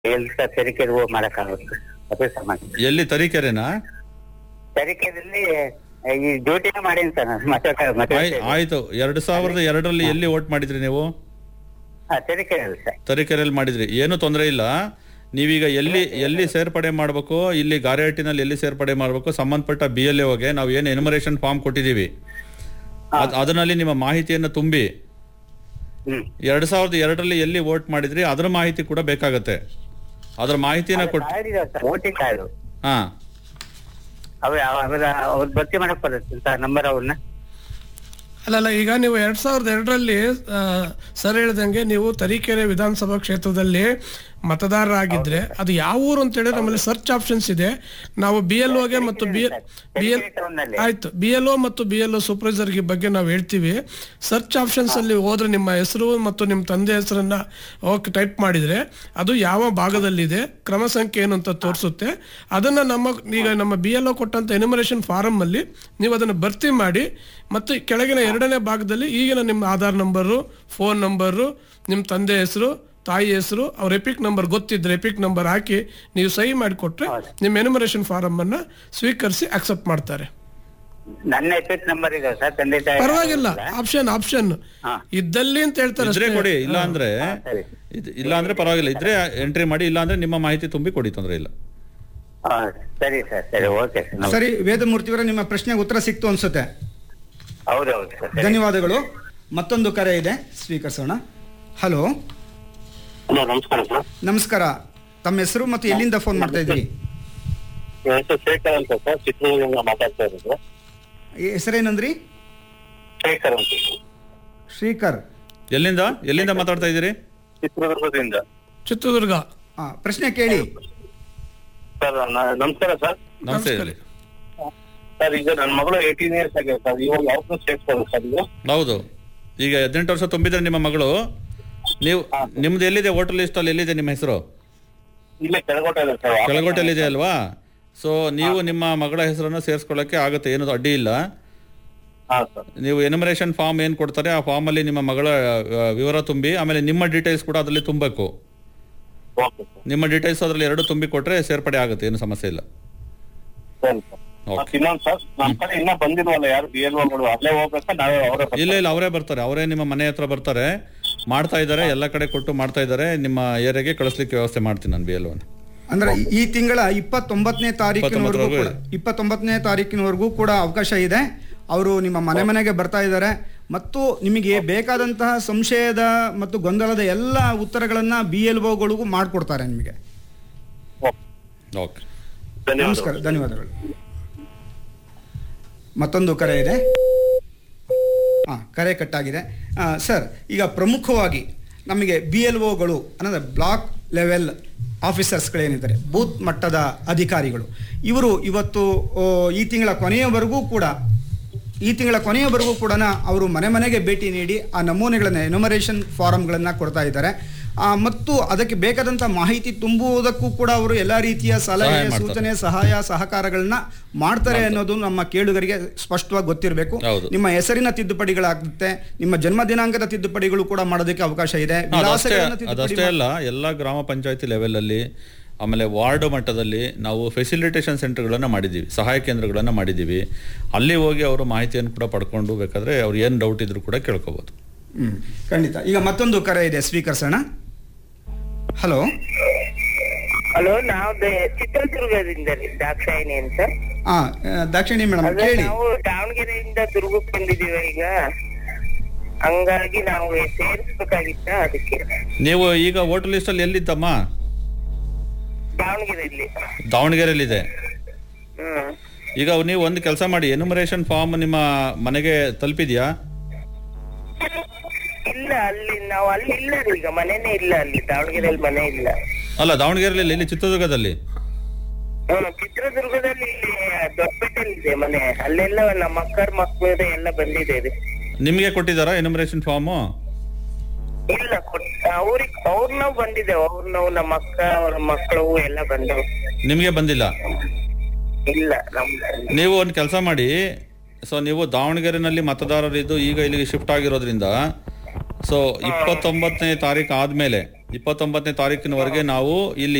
ಎಲ್ಲಿ ಸರ್ ತರೀಕೆರೆ ಮಾಡಕ್ಕಾಗುತ್ತೆ ಅದೇ ಸಮಸ್ಯೆ. ಎಲ್ಲಿ ತರೀಕೆರೆನಾ? ತರೀಕೆರೆಯಲ್ಲಿ ಈ ಡ್ಯೂಟಿನ ಮಾಡೀನಿ ಸರ್ ನಾನು. ಆಯ್ತು. 2002ರಲ್ಲಿ ಎಲ್ಲಿ ವೋಟ್ ಮಾಡಿದ್ರಿ ನೀವು? ತರೀಕೆರೆಯಲ್ಲಿ ಸರ್. ತರೀಕೆರೆಯಲ್ಲಿ ಮಾಡಿದ್ರಿ, ಏನು ತೊಂದರೆ ಇಲ್ಲ. ನೀವೀಗ ಎಲ್ಲಿ ಸೇರ್ಪಡೆ ಮಾಡಬೇಕು, ಇಲ್ಲಿ ಗಾರೆಹಟ್ಟಿನಲ್ಲಿ ಎಲ್ಲಿ ಸೇರ್ಪಡೆ ಮಾಡಬೇಕು, ಸಂಬಂಧಪಟ್ಟ BLOಗೆ ನಾವು ಏನು ಎನ್ಯುಮರೇಷನ್ ಫಾರ್ಮ್ ಕೊಟ್ಟಿದ್ದೀವಿ ಅದರಲ್ಲಿ ನಿಮ್ಮ ಮಾಹಿತಿಯನ್ನು ತುಂಬಿ 2002ರಲ್ಲಿ ಎಲ್ಲಿ ವೋಟ್ ಮಾಡಿದ್ರಿ ಅದರ ಮಾಹಿತಿ ಕೂಡ ಬೇಕಾಗತ್ತೆ. ಅದರ ಮಾಹಿತಿನ ವೋಟಿಂಗ್ ಕಾರ್ಡು ಹಾ ಅವ್ರು ಭರ್ತಿ ಮಾಡಕ್ ಬರುತ್ತೆ ಸರ್ ನಂಬರ್ ಅವ್ರನ್ನ. ಅಲ್ಲಲ್ಲ, ಈಗ ನೀವು 2002ರಲ್ಲಿ ಸರ್ ಹೇಳ್ದಂಗೆ ನೀವು ತರೀಕೆರೆ ವಿಧಾನಸಭಾ ಕ್ಷೇತ್ರದಲ್ಲಿ ಮತದಾರರಾಗಿದ್ರೆ ಅದು ಯಾವ ಊರು ಅಂತ ಹೇಳಿದ್ರೆ ನಮ್ಮಲ್ಲಿ ಸರ್ಚ್ ಆಪ್ಷನ್ಸ್ ಇದೆ. ನಾವು BLOಗೆ ಮತ್ತು ಆಯ್ತು BLO ಮತ್ತು BLO ಸೂಪರ್ವೈಸರ್ಗೆ ಬಗ್ಗೆ ನಾವು ಹೇಳ್ತೀವಿ. ಸರ್ಚ್ ಆಪ್ಷನ್ಸ್ ಅಲ್ಲಿ ಹೋದ್ರೆ ನಿಮ್ಮ ಹೆಸರು ಮತ್ತು ನಿಮ್ಮ ತಂದೆ ಹೆಸರನ್ನ ಟೈಪ್ ಮಾಡಿದ್ರೆ ಅದು ಯಾವ ಭಾಗದಲ್ಲಿದೆ, ಕ್ರಮ ಸಂಖ್ಯೆ ಏನು ಅಂತ ತೋರಿಸುತ್ತೆ. ಅದನ್ನ ಈಗ ನಮ್ಮ BLO ಕೊಟ್ಟಂತ ಎನ್ಯುಮರೇಷನ್ ಫಾರಮ್ ಅಲ್ಲಿ ನೀವು ಅದನ್ನು ಭರ್ತಿ ಮಾಡಿ ಮತ್ತು ಕೆಳಗಿನ 2ನೇ ಭಾಗದಲ್ಲಿ ಈಗಿನ ನಿಮ್ಮ ಆಧಾರ್ ನಂಬರು, ಫೋನ್ ನಂಬರು, ನಿಮ್ಮ ತಂದೆ ಹೆಸರು, ತಾಯಿ ಹೆಸರು, ಅವ್ರ ಎಪಿಕ್ ನಂಬರ್ ಗೊತ್ತಿದ್ರೆ ಎಪಿಕ್ ನಂಬರ್ ಹಾಕಿ ನೀವು ಸಹಿ ಮಾಡಿಕೊಟ್ರೆ ನಿಮ್ಮ ಎನ್ಯುಮರೇಷನ್ ಫಾರಂ ಅನ್ನ ಸ್ವೀಕರಿಸಿ ಅಕ್ಸೆಪ್ಟ್ ಮಾಡ್ತಾರೆ. ನನ್ನ ಎಪಿಕ್ ನಂಬರ್ ಇದೆ ಸರ್, ತಂದೆ ತಾಯಿ ಪರವಾಗಿಲ್ಲ, ಆಪ್ಷನ್ ಇದ್ದಲ್ಲಿ ಅಂತ ಹೇಳ್ತಾರೆ ಕೊಡಿ. ಇಲ್ಲ ಅಂದ್ರೆ ಪರವಾಗಿಲ್ಲ, ಇದ್ರೆ ಎಂಟ್ರಿ ಮಾಡಿ, ಇಲ್ಲ ಅಂದ್ರೆ ನಿಮ್ಮ ಮಾಹಿತಿ ತುಂಬಿ ಕೊಡಿ, ತೊಂದರೆ ಇಲ್ಲ. ಸರಿ ಸರ್, ಸರಿ, ಓಕೆ ಸರಿ. ವೇದಮೂರ್ತಿಯವರ ನಿಮ್ಮ ಪ್ರಶ್ನೆಗೆ ಉತ್ತರ ಸಿಕ್ತು ಅನ್ಸುತ್ತೆ. ಹೌದೌದು ಸರ್, ಧನ್ಯವಾದಗಳು. ಮತ್ತೊಂದು ಕರೆ ಇದೆ, ಸ್ವೀಕರಿಸೋಣ. ಹಲೋ, ನಮಸ್ಕಾರ ಸರ್. ನಮಸ್ಕಾರ. ತಮ್ಮ ಹೆಸರು ಮತ್ತು ಎಲ್ಲಿಂದ ಫೋನ್ ಮಾಡ್ತಾ ಇದ್ದೀರಿ? ಶೇಖರ್ ಅಂತ ಸರ್, ಚಿತ್ರದುರ್ಗದಿಂದ ಮಾತಾಡ್ತಾ ಇರೋದು. ಹೆಸರೇನಂದ್ರಿ? ಶೇಖರ್ ಅಂತ. ಶ್ರೀಕರ್. ಎಲ್ಲಿಂದ ಮಾತಾಡ್ತಾ ಇದ್ದೀರಿ? ಚಿತ್ರದುರ್ಗದಿಂದ. ಚಿತ್ರದುರ್ಗ. ಪ್ರಶ್ನೆ ಕೇಳಿ ಸರ್. ನಮಸ್ಕಾರ ಸರ್. ನಮಸ್ತೆ ಹೇಳಿ ಸರ್. ಈಗ ನನ್ನ ಮಗಳು 18 ಇಯರ್ಸ್ ಆಗಿದೆ ಸರ್, ಇವಾಗ ಯಾವ ಸೇರ್ಸ್ಬೋದು ಸರ್ ಇದು? ಹೌದು, ಈಗ 18 ವರ್ಷ ತುಂಬಿದ್ರೆ ನಿಮ್ಮ ಮಗಳು. ನಿಮ್ದು ಎಲ್ಲಿದೆ ವೋಟರ್ ಲಿಸ್ಟ್ ಅಲ್ಲಿ, ಎಲ್ಲಿದೆ ನಿಮ್ಮ ಹೆಸರು? ಇಲ್ಲೇ ಕೆಳಗೋಟೆಲ್ಲಿದೆ ಅಲ್ವಾ? ಸೊ ನೀವು ನಿಮ್ಮ ಮಗಳ ಹೆಸರನ್ನು ಸೇರಿಸ್ಕೊಳ್ಳಕ್ಕೆ ಆಗುತ್ತೆ, ಏನದು ಅಡ್ಡಿ ಇಲ್ಲ. ನೀವು ಎನ್ಯುಮರೇಷನ್ ಫಾರ್ಮ್ ಏನು ಕೊಡ್ತಾರೆ ಆ ಫಾರ್ಮ್ ಅಲ್ಲಿ ನಿಮ್ಮ ಮಗಳ ವಿವರ ತುಂಬಿ, ಆಮೇಲೆ ನಿಮ್ಮ ಡೀಟೇಲ್ಸ್ ಕೂಡ ಅದರಲ್ಲಿ ತುಂಬಬೇಕು. ನಿಮ್ಮ ಡೀಟೇಲ್ಸ್ ಅದರಲ್ಲಿ 2 ತುಂಬಿ ಕೊಟ್ರೆ ಸೇರ್ಪಡೆ ಆಗುತ್ತೆ, ಏನು ಸಮಸ್ಯೆ ಇಲ್ಲ. ಇಲ್ಲ, ಅವರೇ ಬರ್ತಾರೆ, ಅವರೇ ನಿಮ್ಮ ಮನೆ ಹತ್ರ ಬರ್ತಾರೆ, ಮಾಡ್ತಾ ಇದ್ದಾರೆ, ಎಲ್ಲ ಕಡೆ ಕೊಟ್ಟು ಮಾಡ್ತಾ ಇದ್ದಾರೆ. ನಿಮ್ಮ ಏರಿಯಾಗೆ ಕಳಿಸ್ಲಿಕ್ಕೆ ವ್ಯವಸ್ಥೆ ಮಾಡ್ತೀನಿ ನಾನು BLO. ಅಂದ್ರೆ ಈ ತಿಂಗಳ 29ನೇ ತಾರೀಕಿನವರೆಗೂ ಕೂಡ ಅವಕಾಶ ಇದೆ. ಅವರು ನಿಮ್ಮ ಮನೆಗೆ ಬರ್ತಾ ಇದ್ದಾರೆ ಮತ್ತು ನಿಮಗೆ ಬೇಕಾದಂತಹ ಸಂಶಯದ ಮತ್ತು ಗೊಂದಲದ ಎಲ್ಲ ಉತ್ತರಗಳನ್ನ BLOಗಳಿಗೂ ಮಾಡಿಕೊಡ್ತಾರೆ ನಿಮಗೆ. ನಮಸ್ಕಾರ, ಧನ್ಯವಾದಗಳು. ಮತ್ತೊಂದು ಕರೆ ಇದೆ. ಕರೆ ಕಟ್ಟಾಗಿದೆ. ಸರ್, ಈಗ ಪ್ರಮುಖವಾಗಿ ನಮಗೆ BLOಗಳು ಅನ್ನೋದು ಬ್ಲಾಕ್ ಲೆವೆಲ್ ಆಫೀಸರ್ಸ್ಗಳೇನಿದ್ದಾರೆ, ಬೂತ್ ಮಟ್ಟದ ಅಧಿಕಾರಿಗಳು, ಇವರು ಇವತ್ತು ಈ ತಿಂಗಳ ಕೊನೆಯವರೆಗೂ ಕೂಡ ಅವರು ಮನೆಗೆ ಭೇಟಿ ನೀಡಿ ಆ ನಮೂನೆಗಳನ್ನು, ಎನ್ಯುಮರೇಷನ್ ಫಾರಮ್ಗಳನ್ನು ಕೊಡ್ತಾ ಇದ್ದಾರೆ. ಮತ್ತು ಅದಕ್ಕೆ ಬೇಕಾದಂಥ ಮಾಹಿತಿ ತುಂಬುವುದಕ್ಕೂ ಕೂಡ ಅವರು ಎಲ್ಲ ರೀತಿಯ ಸಲಹೆ, ಸೂಚನೆ, ಸಹಾಯ, ಸಹಕಾರಗಳನ್ನ ಮಾಡ್ತಾರೆ ಅನ್ನೋದು ನಮ್ಮ ಕೇಳುಗರಿಗೆ ಸ್ಪಷ್ಟವಾಗಿ ಗೊತ್ತಿರಬೇಕು. ನಿಮ್ಮ ಹೆಸರಿನ ತಿದ್ದುಪಡಿಗಳಾಗುತ್ತೆ, ನಿಮ್ಮ ಜನ್ಮ ದಿನಾಂಕದ ತಿದ್ದುಪಡಿಗಳು ಕೂಡ ಮಾಡೋದಕ್ಕೆ ಅವಕಾಶ ಇದೆ. ಅದಷ್ಟೇ ಅಲ್ಲ, ಎಲ್ಲ ಗ್ರಾಮ ಪಂಚಾಯತಿ ಲೆವೆಲ್ ಅಲ್ಲಿ, ಆಮೇಲೆ ವಾರ್ಡ್ ಮಟ್ಟದಲ್ಲಿ ನಾವು ಫೆಸಿಲಿಟೇಷನ್ ಸೆಂಟರ್ಗಳನ್ನು ಮಾಡಿದ್ದೀವಿ, ಸಹಾಯ ಕೇಂದ್ರಗಳನ್ನು ಮಾಡಿದ್ದೀವಿ. ಅಲ್ಲಿ ಹೋಗಿ ಅವರು ಮಾಹಿತಿಯನ್ನು ಕೂಡ ಪಡ್ಕೊಂಡು ಬೇಕಾದ್ರೆ ಅವ್ರು ಏನು ಡೌಟ್ ಇದ್ರು ಕೂಡ ಕೇಳ್ಕೋಬಹುದು. ಖಂಡಿತ. ಈಗ ಮತ್ತೊಂದು ಕರೆ ಇದೆ, ಸ್ವೀಕರಿಸೋಣ. ಹಲೋ. ನಾವು ಚಿತ್ರದುರ್ಗದಿಂದ ದಾಕ್ಷಾಯಿಣಿ ಅಂತ. ದಾಕ್ಷಾಯಿಣಿ ಮೇಡಮ್, ಹೇಳಿ. ನಾವು ದಾವಣಗೆರೆಯಿಂದ ದುರ್ಗಕ್ಕೆ ಬಂದಿದ್ದೀವಿ ಈಗ, ಹಂಗಾಗಿ ನಾವು ಸೇರಿಸ್ಬೇಕಾಗಿತ್ತ, ಅದಕ್ಕೆ. ನೀವು ಈಗ ವೋಟರ್ ಲಿಸ್ಟ್ ಅಲ್ಲಿ ಎಲ್ಲಿದ್ದಮ್ಮ? ದಾವಣಗೆರೆಯಲ್ಲಿದೆ. ಈಗ ನೀವು ಒಂದು ಕೆಲಸ ಮಾಡಿ, ಎನ್ಯುಮರೇಷನ್ ಫಾರ್ಮ್ ನಿಮ್ಮ ಮನೆಗೆ ತಲುಪಿದ್ಯಾ? ಇಲ್ಲ, ನಾವು ಅಲ್ಲಿ ಇಲ್ಲ ಈಗ, ಮನೆನೇ ಇಲ್ಲ ಅಲ್ಲಿ ದಾವಣಗೆರೆಯಲ್ಲಿ, ಮನೆ ಇಲ್ಲ. ಅಲ್ಲ, ದಾವಣಗೆರೆಯಲ್ಲಿ ಇಲ್ಲಿ ಚಿತ್ರದುರ್ಗದಲ್ಲಿ? ಚಿತ್ರದುರ್ಗದಲ್ಲಿ ಇಲ್ಲಿ ದೊಡ್ಡಪೇಟೆಯಲ್ಲಿ ಇದೆ ಮನೆ, ಅಲ್ಲೆಲ್ಲ ನಮ್ಮ ಮಕ್ಕಳು ಎಲ್ಲ ಬಂದಿದೆ. ನಿಮ್ಗೆ ಕೊಟ್ಟಿದಾರಾ ಎನ್ಯುಮರೇಷನ್ ಫಾರ್ಮ್? ಇಲ್ಲ, ಅವ್ರನ್ನ ಬಂದಿದೆ, ನಮ್ಮ ಅಕ್ಕ ಅವ್ರ ಮಕ್ಕಳು ಎಲ್ಲ ಬಂದವು. ನಿಮ್ಗೆ ಬಂದಿಲ್ಲ? ಇಲ್ಲ. ನೀವು ಒಂದು ಕೆಲಸ ಮಾಡಿ, ಸೊ ನೀವು ದಾವಣಗೆರೆನಲ್ಲಿ ಮತದಾರರಿದ್ದು ಈಗ ಇಲ್ಲಿಗೆ ಶಿಫ್ಟ್ ಆಗಿರೋದ್ರಿಂದ, ಸೊ 29ನೇ ತಾರೀಕು ಆದ್ಮೇಲೆ 29ನೇ ತಾರೀಕಿನವರೆಗೆ ನಾವು ಇಲ್ಲಿ